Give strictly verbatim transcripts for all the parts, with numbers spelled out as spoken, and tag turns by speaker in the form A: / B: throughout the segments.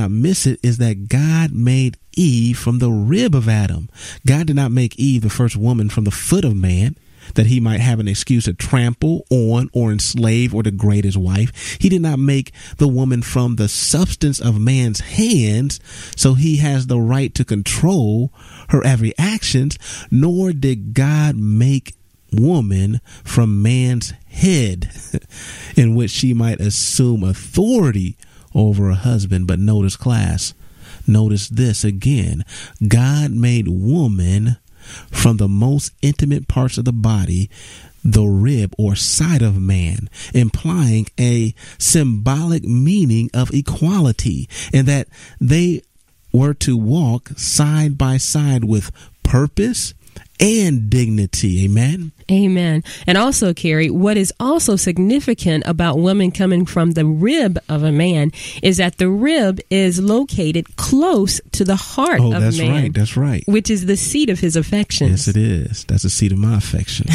A: not miss it, is that God made Eve from the rib of Adam. God did not make Eve, the first woman, from the foot of man, that he might have an excuse to trample on or enslave or degrade his wife. He did not make the woman from the substance of man's hands, so he has the right to control her every actions, nor did God make woman from man's head, in which she might assume authority over her husband. But notice, class, notice this again. God made woman from the most intimate parts of the body, the rib or side of man, implying a symbolic meaning of equality, and that they were to walk side by side with purpose and dignity. Amen.
B: Amen. And also, Carrie, what is also significant about women coming from the rib of a man is that the rib is located close to the heart
A: oh,
B: of
A: that's
B: man.
A: right. That's right.
B: Which is the seat of his affections.
A: Yes, it is. That's the seat of my affections.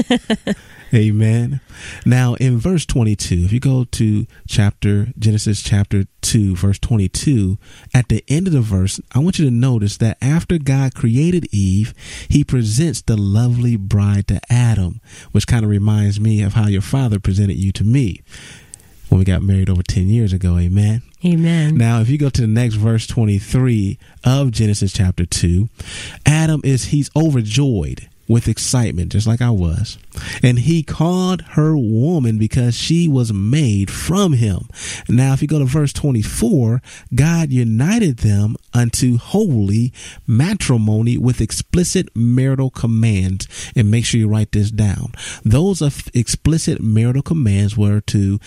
A: Amen. Now, in verse twenty-two, if you go to chapter Genesis chapter two, verse twenty-two, at the end of the verse, I want you to notice that after God created Eve, he presents the lovely bride to Adam, which kind of reminds me of how your father presented you to me when we got married over ten years ago. Amen.
B: Amen.
A: Now, if you go to the next verse twenty-three of Genesis chapter two, Adam is, he's overjoyed with excitement, just like I was. And he called her woman because she was made from him. Now, if you go to verse twenty-four, God united them unto holy matrimony with explicit marital commands. And make sure you write this down. Those of explicit marital commands were to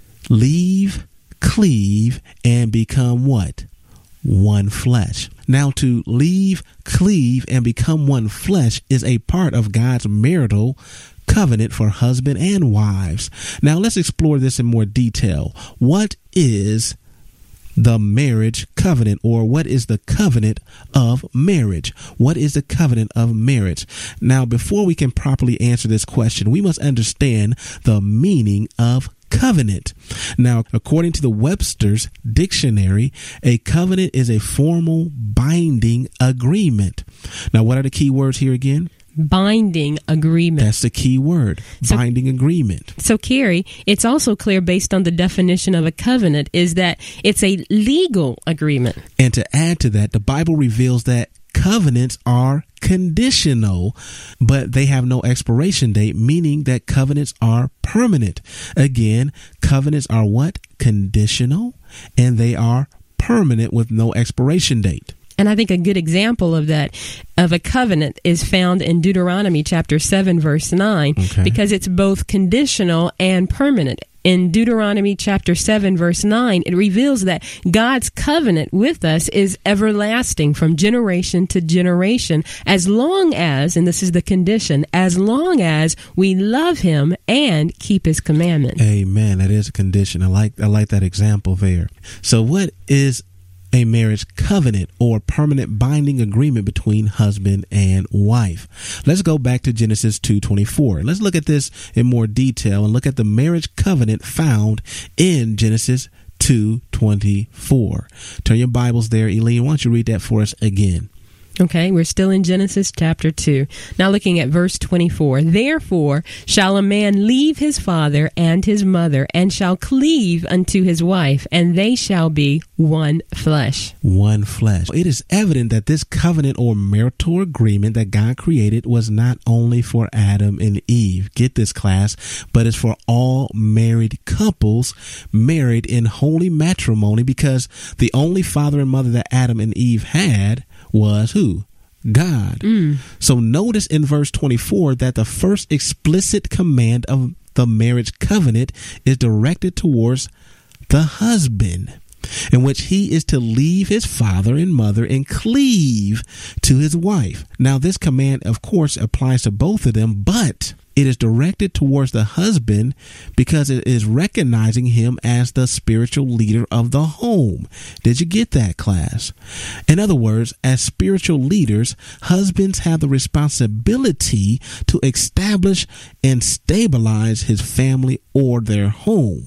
A: leave, cleave, and become what? One flesh. Now, to leave, cleave, and become one flesh is a part of God's marital covenant for husband and wives. Now, let's explore this in more detail. What is the marriage covenant, or what is the covenant of marriage? What is the covenant of marriage? Now, before we can properly answer this question, we must understand the meaning of covenant. Now, according to the Webster's dictionary, a covenant is a formal binding agreement. Now, what are the key words here again?
B: Binding agreement.
A: That's the key word, so, binding agreement.
B: So, Carrie, it's also clear based on the definition of a covenant is that it's a legal agreement.
A: And to add to that, the Bible reveals that covenants are conditional, but they have no expiration date, meaning that covenants are permanent. Again, covenants are what? Conditional, and they are permanent with no expiration date.
B: And I think a good example of that, of a covenant, is found in Deuteronomy chapter seven, verse nine, okay, because it's both conditional and permanent. In Deuteronomy chapter seven, verse nine, it reveals that God's covenant with us is everlasting from generation to generation, as long as, and this is the condition, as long as we love him and keep his commandments.
A: Amen. That is a condition. I like, I like that example there. So what is a marriage covenant, or permanent binding agreement between husband and wife? Let's go back to Genesis two twenty-four. Let's look at this in more detail and look at the marriage covenant found in Genesis two twenty-four. Turn your Bibles there. Eileen, why don't you read that for us again?
B: Okay, we're still in Genesis chapter two. Now looking at verse twenty-four. Therefore shall a man leave his father and his mother, and shall cleave unto his wife, and they shall be one flesh. One flesh.
A: It is evident that this covenant or marital agreement that God created was not only for Adam and Eve, get this, class, but it's for all married couples married in holy matrimony, because the only father and mother that Adam and Eve had was who? God. Mm. So notice in verse twenty-four that the first explicit command of the marriage covenant is directed towards the husband, in which he is to leave his father and mother and cleave to his wife. Now, this command, of course, applies to both of them, but it is directed towards the husband because it is recognizing him as the spiritual leader of the home. Did you get that, class? In other words, as spiritual leaders, husbands have the responsibility to establish and stabilize his family or their home.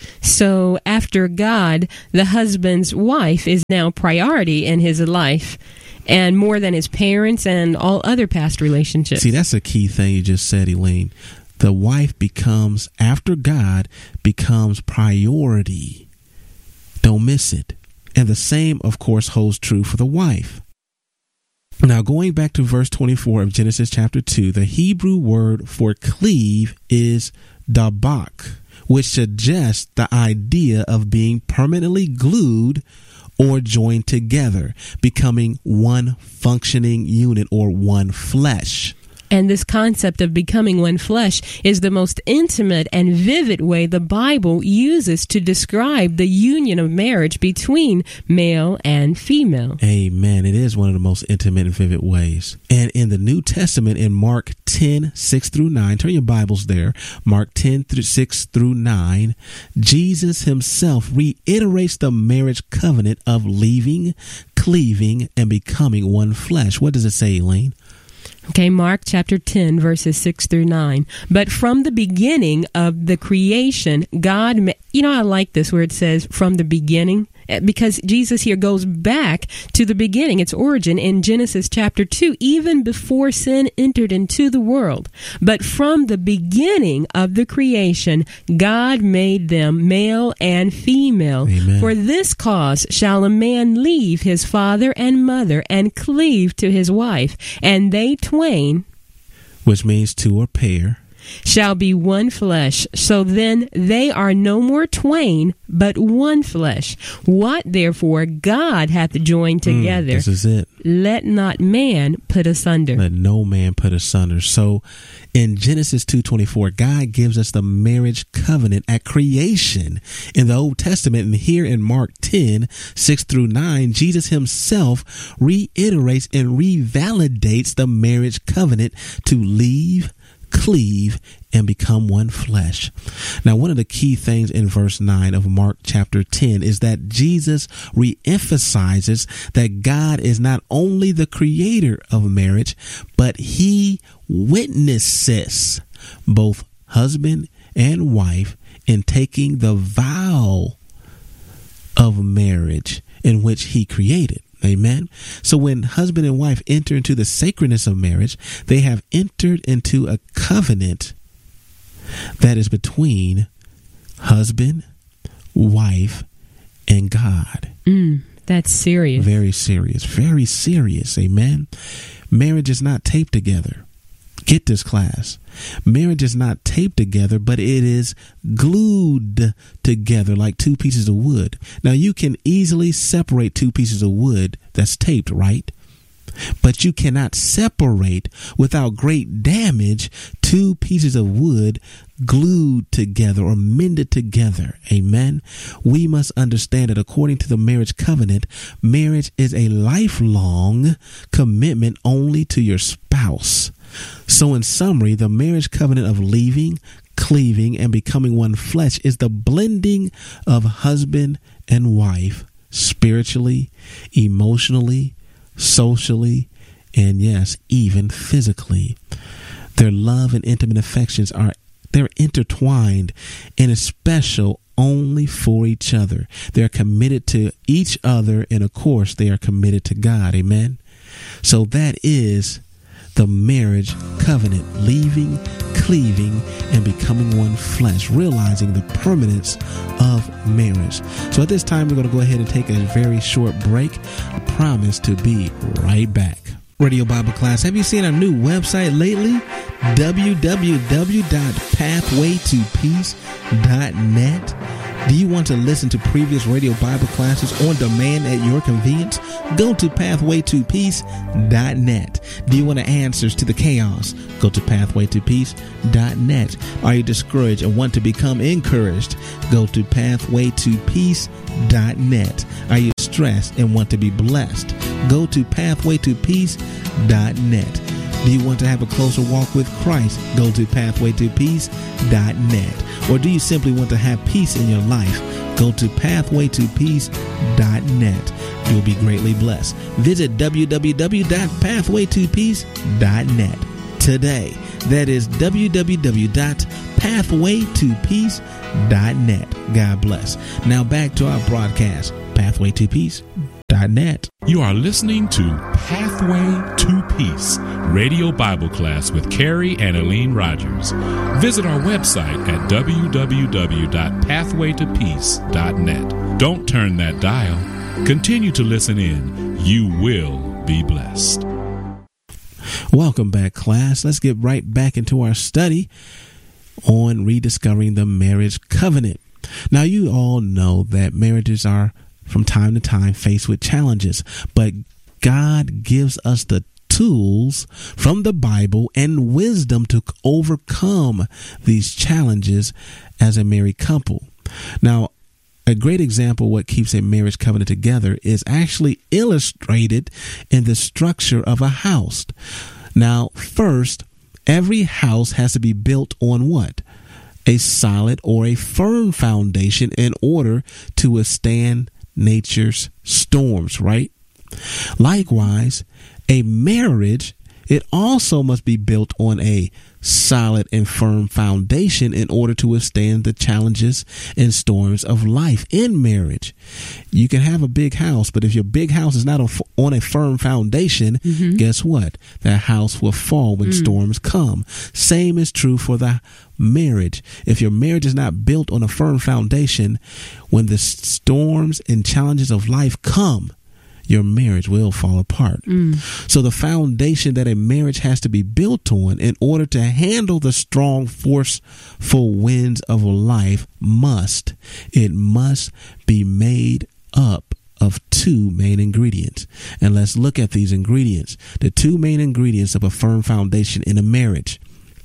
B: So after God, the husband's wife is now priority in his life, and more than his parents and all other past relationships.
A: See, that's a key thing you just said, Elaine. The wife becomes, after God, becomes priority. Don't miss it. And the same, of course, holds true for the wife. Now, going back to verse twenty-four of Genesis chapter two, the Hebrew word for cleave is dabak, which suggests the idea of being permanently glued or joined together, becoming one functioning unit or one flesh.
B: And this concept of becoming one flesh is the most intimate and vivid way the Bible uses to describe the union of marriage between male and female.
A: Amen. It is one of the most intimate and vivid ways. And in the New Testament, in Mark ten, six through nine, turn your Bibles there, Mark ten, six through nine, Jesus himself reiterates the marriage covenant of leaving, cleaving, and becoming one flesh. What does it say, Elaine?
B: Okay, Mark chapter ten, verses six through nine. But from the beginning of the creation, God, ma- you know, I like this where it says from the beginning, because Jesus here goes back to the beginning, its origin in Genesis chapter two, even before sin entered into the world. But from the beginning of the creation, God made them male and female.
A: Amen.
B: For this cause shall a man leave his father and mother and cleave to his wife, and they twain,
A: which means two or pair,
B: shall be one flesh. So then they are no more twain, but one flesh. What therefore God hath joined together,
A: mm, this is it.
B: Let not man put asunder.
A: Let no man put asunder. So in Genesis two twenty-four, God gives us the marriage covenant at creation in the Old Testament. And here in Mark ten, six through nine, Jesus himself reiterates and revalidates the marriage covenant to leave, cleave, and become one flesh. Now, one of the key things in verse nine of Mark chapter ten is that Jesus reemphasizes that God is not only the creator of marriage, but he witnesses both husband and wife in taking the vow of marriage in which he created. Amen. So when husband and wife enter into the sacredness of marriage, they have entered into a covenant that is between husband, wife, and God.
B: Mm, that's serious.
A: Very serious. Very serious. Amen. Marriage is not taped together. Get this, class. Marriage is not taped together, but it is glued together like two pieces of wood. Now, you can easily separate two pieces of wood that's taped, right? But you cannot separate without great damage two pieces of wood glued together or mended together. Amen. We must understand that according to the marriage covenant, marriage is a lifelong commitment only to your spouse. So in summary, the marriage covenant of leaving, cleaving, and becoming one flesh is the blending of husband and wife spiritually, emotionally, socially, and yes, even physically. Their love and intimate affections are they're intertwined and is special only for each other. They're committed to each other, and of course, they are committed to God. Amen. So that is the marriage covenant, leaving, cleaving, and becoming one flesh, realizing the permanence of marriage. So at this time, we're going to go ahead and take a very short break. I promise to be right back. Radio Bible Class, have you seen our new website lately? w w w dot pathway to peace dot net. Do you want to listen to previous radio Bible classes on demand at your convenience? Go to pathway to peace dot net. Do you want answers to the chaos? Go to pathway to peace dot net. Are you discouraged and want to become encouraged? Go to pathway to peace dot net. Are you stressed and want to be blessed? Go to pathway to peace dot net. Do you want to have a closer walk with Christ? Go to pathway to peace dot net. Or do you simply want to have peace in your life? Go to pathway to peace dot net. You'll be greatly blessed. Visit w w w dot pathway to peace dot net today. That is w w w dot pathway to peace dot net. God bless. Now back to our broadcast, pathway to peace dot net.
C: You are listening to Pathway to Peace, Radio Bible Class with Carrie and Aline Rogers. Visit our website at w w w dot pathway to peace dot net. Don't turn that dial. Continue to listen in. You will be blessed.
A: Welcome back, class. Let's get right back into our study on rediscovering the marriage covenant. Now, you all know that marriages are from time to time faced with challenges, but God gives us the tools from the Bible and wisdom to overcome these challenges as a married couple. Now, a great example of what keeps a marriage covenant together is actually illustrated in the structure of a house. Now, first, every house has to be built on what? A solid or a firm foundation in order to withstand nature's storms, right? Likewise, a marriage, it also must be built on a solid and firm foundation in order to withstand the challenges and storms of life in marriage. You can have a big house, but if your big house is not on a firm foundation, mm-hmm. guess what? That house will fall when mm. storms come. Same is true for the marriage. If your marriage is not built on a firm foundation, when the storms and challenges of life come, your marriage will fall apart. Mm. So the foundation that a marriage has to be built on in order to handle the strong, forceful winds of life must, it must be made up of two main ingredients. And let's look at these ingredients. The two main ingredients of a firm foundation in a marriage.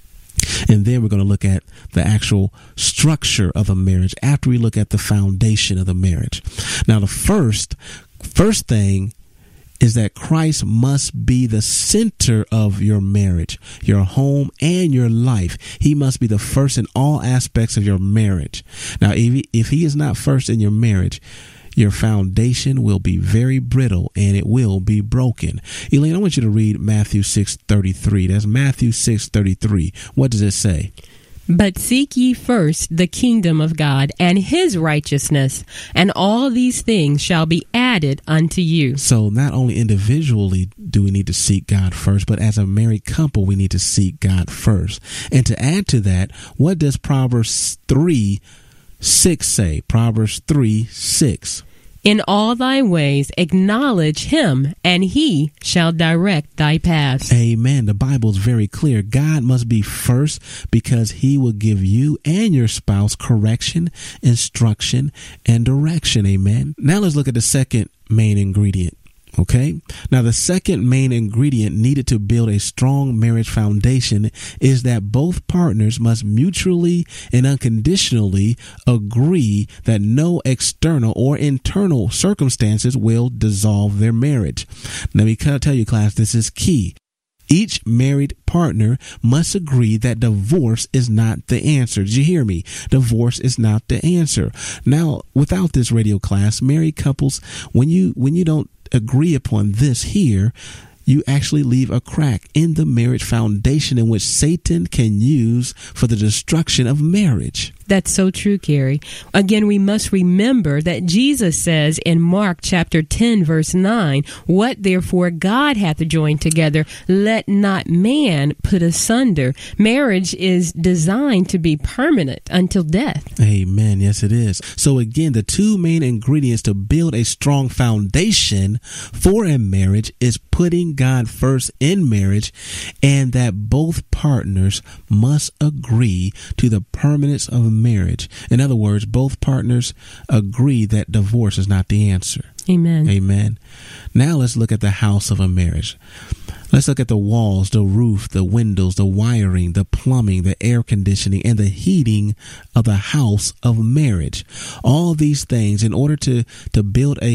A: And then we're going to look at the actual structure of a marriage after we look at the foundation of the marriage. Now, the first First thing is that Christ must be the center of your marriage, your home, and your life. He must be the first in all aspects of your marriage. Now, if he, if he is not first in your marriage, your foundation will be very brittle and it will be broken. Elaine, I want you to read Matthew six thirty-three. That's Matthew six thirty-three. What does it say?
B: But seek ye first the kingdom of God and his righteousness, and all these things shall be added unto you.
A: So not only individually do we need to seek God first, but as a married couple, we need to seek God first. And to add to that, what does Proverbs three six say? Proverbs three six.
B: In all thy ways acknowledge him, and he shall direct thy paths.
A: Amen. The Bible is very clear. God must be first because he will give you and your spouse correction, instruction, and direction. Amen. Now let's look at the second main ingredient. Okay. Now, the second main ingredient needed to build a strong marriage foundation is that both partners must mutually and unconditionally agree that no external or internal circumstances will dissolve their marriage. Let me tell you, class, this is key. Each married partner must agree that divorce is not the answer. Did you hear me? Divorce is not the answer. Now, without this radio class, married couples, when you when you don't agree upon this here, you actually leave a crack in the marriage foundation in which Satan can use for the destruction of marriage.
B: That's so true, Carrie. Again, we must remember that Jesus says in Mark chapter ten, verse nine, what therefore God hath joined together, let not man put asunder. Marriage is designed to be permanent until death.
A: Amen. Yes, it is. So again, the two main ingredients to build a strong foundation for a marriage is putting God first in marriage, and that both partners must agree to the permanence of marriage. In other words, both partners agree that divorce is not the answer.
B: Amen.
A: Amen. Now let's look at the house of a marriage. Let's look at the walls, the roof, the windows, the wiring, the plumbing, the air conditioning, and the heating of the house of marriage. All these things, in order to, to build a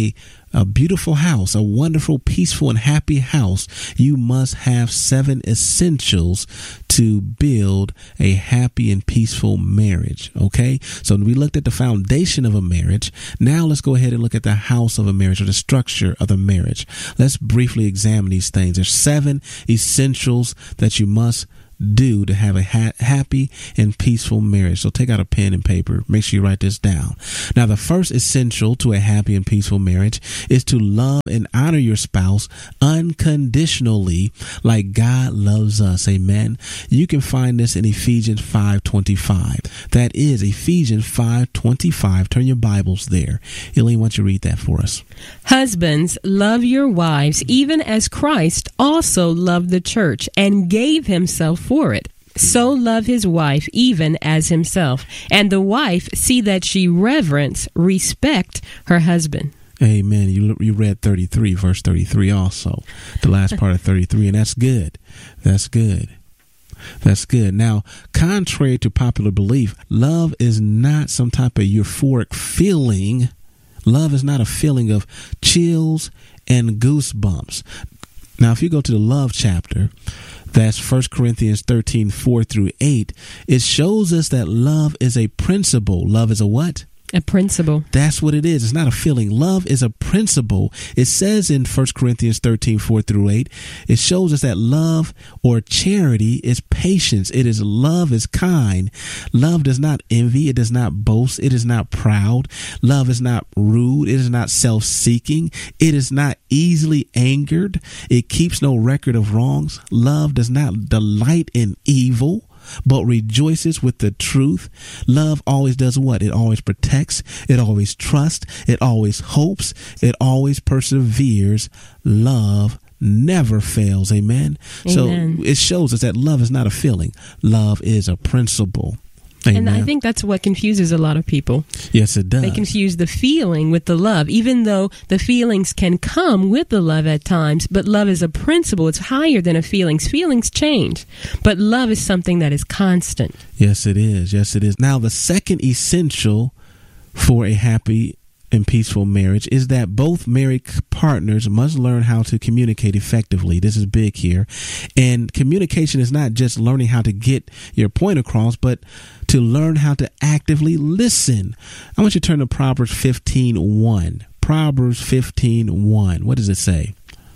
A: a beautiful house, a wonderful, peaceful, and happy house, you must have seven essentials to build a happy and peaceful marriage. Okay, so we looked at the foundation of a marriage. Now let's go ahead and look at the house of a marriage, or the structure of the marriage. Let's briefly examine these things. There's seven essentials that you must do to have a ha- happy and peaceful marriage. So take out a pen and paper. Make sure you write this down. Now, the first essential to a happy and peaceful marriage is to love and honor your spouse unconditionally, like God loves us. Amen. You can find this in Ephesians five twenty-five. That is Ephesians five twenty-five. Turn your Bibles there. Elaine, why don't you read that for us?
B: Husbands, love your wives, even as Christ also loved the church and gave himself for it. So love his wife even as himself. And the wife see that she reverence, respect her husband.
A: Amen. You you read thirty-three, verse thirty-three also. The last part of thirty-three, and that's good. That's good. That's good. Now, contrary to popular belief, love is not some type of euphoric feeling. Love is not a feeling of chills and goosebumps. Now, if you go to the love chapter, that's First Corinthians thirteen, four through eight. It shows us that love is a principle. Love is a what?
B: A principle.
A: That's what it is. It's not a feeling. Love is a principle. It says in First Corinthians thirteen, four through eight, it shows us that love or charity is patience. It is love is kind. Love does not envy. It does not boast. It is not proud. Love is not rude. It is not self-seeking. It is not easily angered. It keeps no record of wrongs. Love does not delight in evil, but rejoices with the truth. Love always does what? It always protects. It always trusts. It always hopes. It always perseveres. Love never fails. Amen.
B: Amen.
A: So it shows us that love is not a feeling. Love is a principle. Amen.
B: And I think that's what confuses a lot of people.
A: Yes, it does.
B: They confuse the feeling with the love, even though the feelings can come with the love at times. But love is a principle. It's higher than a feelings. Feelings change, but love is something that is constant.
A: Yes, it is. Yes, it is. Now, the second essential for a happy and peaceful marriage is that both married partners must learn how to communicate effectively. This is big here. And communication is not just learning how to get your point across, but to learn how to actively listen. I want you to turn to Proverbs fifteen one. Proverbs fifteen one. What does it say?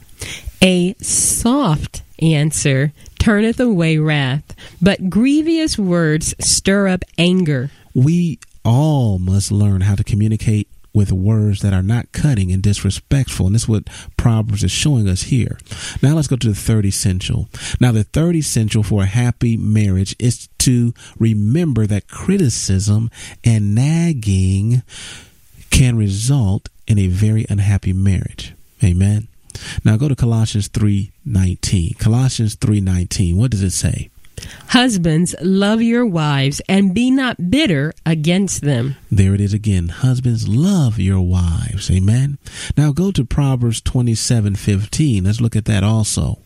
B: A soft answer turneth away wrath, but grievous words stir up anger.
A: We all must learn how to communicate with words that are not cutting and disrespectful. And this is what Proverbs is showing us here. Now let's go to the third essential. Now the third essential for a happy marriage is to remember that criticism and nagging can result in a very unhappy marriage. Amen. Now go to Colossians three nineteen. Colossians three nineteen. What does it say?
B: Husbands, love your wives and be not bitter against them.
A: There it is again. Husbands, love your wives. Amen. Now go to Proverbs twenty-seven fifteen. Let's look at that also.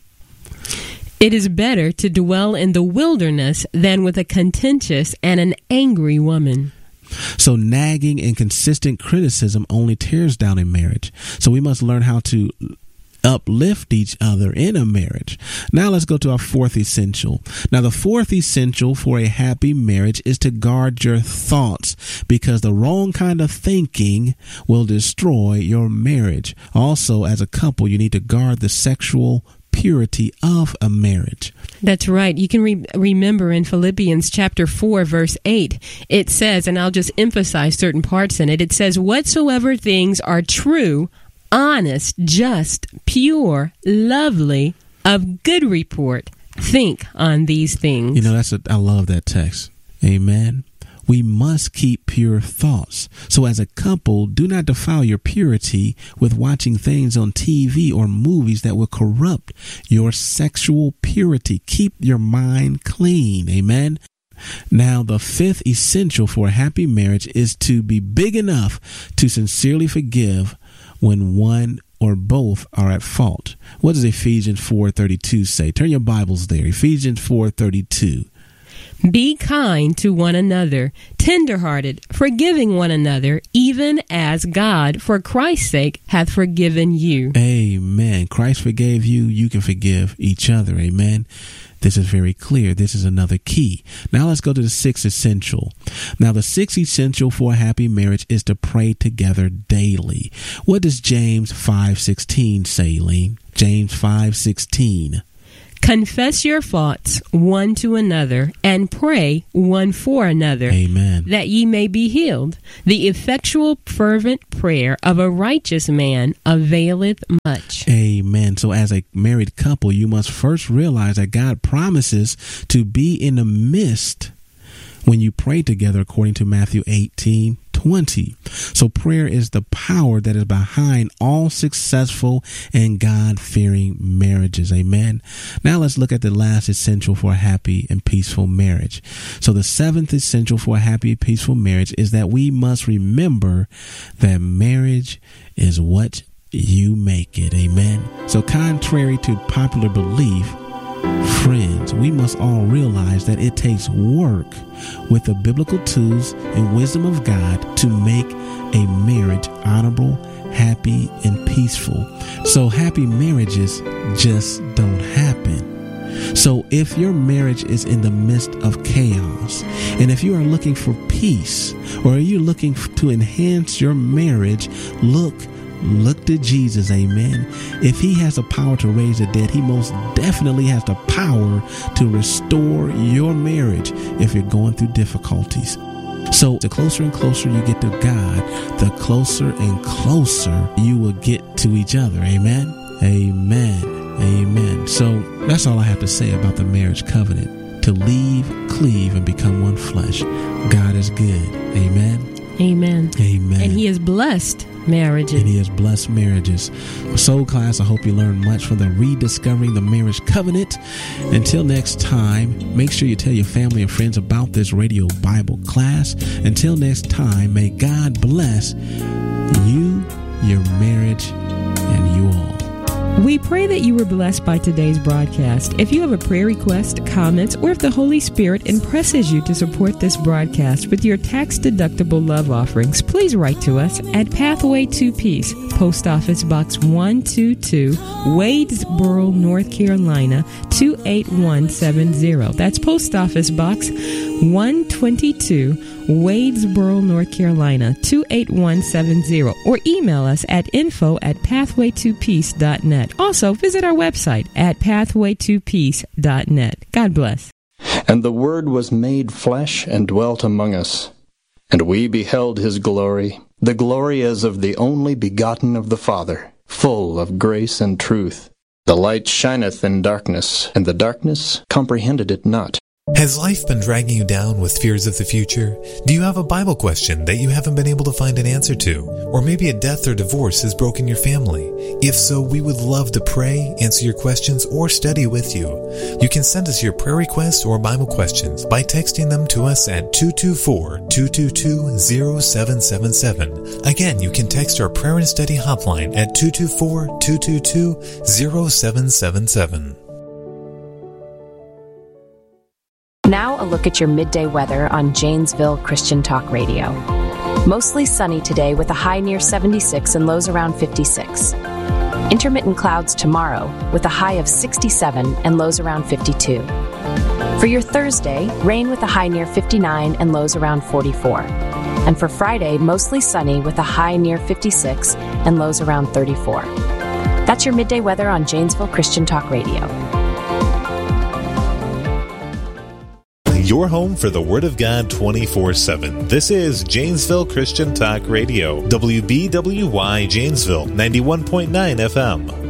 B: It is better to dwell in the wilderness than with a contentious and an angry woman.
A: So nagging and consistent criticism only tears down a marriage. So we must learn how to uplift each other in a marriage. Now let's go to our fourth essential. Now the fourth essential for a happy marriage is to guard your thoughts, because the wrong kind of thinking will destroy your marriage. Also, as a couple, you need to guard the sexual purity of a marriage.
B: That's right. You can re- remember in Philippians chapter four, verse eight, it says, and I'll just emphasize certain parts in it, it says, whatsoever things are true, honest, just, pure, lovely, of good report, think on these things.
A: You know, that's a, I love that text. Amen. We must keep pure thoughts. So as a couple, do not defile your purity with watching things on T V or movies that will corrupt your sexual purity. Keep your mind clean. Amen. Now, the fifth essential for a happy marriage is to be big enough to sincerely forgive when one or both are at fault. What does Ephesians four thirty-two say? Turn your Bibles there. Ephesians four thirty-two.
B: Be kind to one another, tender-hearted, forgiving one another, even as God, for Christ's sake, hath forgiven you.
A: Amen. Christ forgave you. You can forgive each other. Amen. This is very clear. This is another key. Now let's go to the sixth essential. Now the sixth essential for a happy marriage is to pray together daily. What does James five sixteen say, Lee? James five sixteen.
B: Confess your faults one to another, and pray one for another.
A: Amen.
B: That ye may be healed. The effectual fervent prayer of a righteous man availeth much.
A: Amen. So as a married couple, you must first realize that God promises to be in the midst when you pray together, according to Matthew eighteen twenty. So prayer is the power that is behind all successful and God-fearing marriages. Amen. Now let's look at the last essential for a happy and peaceful marriage. So the seventh essential for a happy and peaceful marriage is that we must remember that marriage is what you make it. Amen. So contrary to popular belief, friends, we must all realize that it takes work with the biblical tools and wisdom of God to make a marriage honorable, happy, and peaceful. So happy marriages just don't happen. So if your marriage is in the midst of chaos, and if you are looking for peace, or are you looking to enhance your marriage, look Look to Jesus, amen. If he has the power to raise the dead, he most definitely has the power to restore your marriage if you're going through difficulties. So the closer and closer you get to God, the closer and closer you will get to each other, amen. Amen. Amen. So that's all I have to say about the marriage covenant. To leave, cleave, and become one flesh. God is good. Amen.
B: Amen.
A: Amen.
B: And he has blessed marriages.
A: And he has blessed marriages. Soul class, I hope you learned much from the Rediscovering the Marriage Covenant. Until next time, make sure you tell your family and friends about this radio Bible class. Until next time, may God bless you, your marriage, and you all.
B: We pray that you were blessed by today's broadcast. If you have a prayer request, comments, or if the Holy Spirit impresses you to support this broadcast with your tax-deductible love offerings, please write to us at Pathway to Peace, Post Office Box one two two, Wadesboro, North Carolina, two eight one seven zero. That's Post Office Box one twenty-two, Wadesboro, North Carolina, two eight one seven zero. Or email us at info at pathway to peace dot net. Also, visit our website at pathway to peace dot net. God bless.
D: And the Word was made flesh and dwelt among us. And we beheld his glory, the glory as of the only begotten of the Father, full of grace and truth. The light shineth in darkness, and the darkness comprehended it not.
E: Has life been dragging you down with fears of the future? Do you have a Bible question that you haven't been able to find an answer to? Or maybe a death or divorce has broken your family? If so, we would love to pray, answer your questions, or study with you. You can send us your prayer requests or Bible questions by texting them to us at two two four, two two two, zero seven seven seven. Again, you can text our prayer and study hotline at two two four, two two two, zero seven seven seven.
F: Now a look at your midday weather on Janesville Christian Talk Radio. Mostly sunny today with a high near seventy-six and lows around fifty-six. Intermittent clouds tomorrow with a high of sixty-seven and lows around fifty-two. For your Thursday, rain with a high near fifty-nine and lows around forty-four. And for Friday, mostly sunny with a high near fifty-six and lows around thirty-four. That's your midday weather on Janesville Christian Talk Radio.
G: Your home for the Word of God twenty-four seven. This is Janesville Christian Talk Radio, W B W Y Janesville, ninety-one point nine F M.